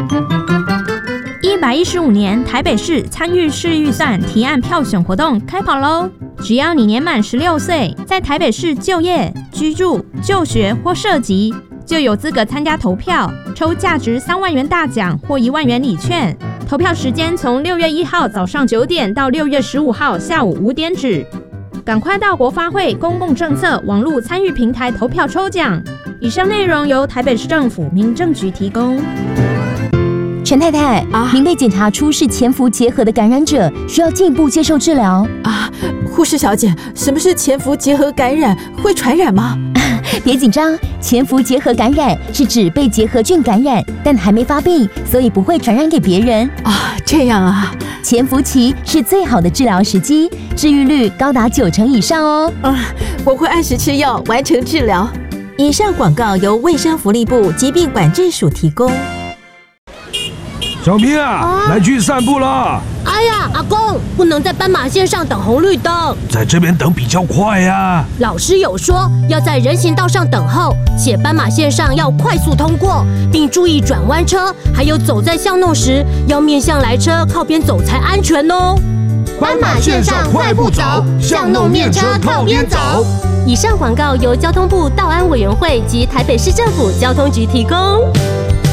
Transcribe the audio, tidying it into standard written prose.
115年台北市参与市预算提案票选活动开跑喽！只要你年满16岁，在台北市就业、居住、就学或涉及，就有资格参加投票，抽价值3万元大奖或1万元礼券。投票时间从6月1号早上9点到6月15号下午5点止。赶快到国发会公共政策网络参与平台投票抽奖。以上内容由台北市政府民政局提供。 陈太太，您被检查出是潜伏结核的感染者，需要进一步接受治疗。 护士小姐，什么是潜伏结核感染？会传染吗？ 别紧张，潜伏结核感染是指被结核菌感染，但还没发病，所以不会传染给别人。 这样啊。 潜伏期是最好的治疗时机，治愈率高达90%以上哦。 我会按时吃药，完成治疗。以上广告由卫生福利部疾病管制署提供。 小明啊，来去散步了。 哎呀，阿公，不能在斑马线上等红绿灯， 在这边等比较快呀。 老师有说要在人行道上等候，且斑马线上要快速通过，并注意转弯车，还有走在巷弄时要面向来车，靠边走才安全哦。 斑马线上快步走，巷弄面车靠边走。 以上广告由交通部道安委员会及台北市政府交通局提供。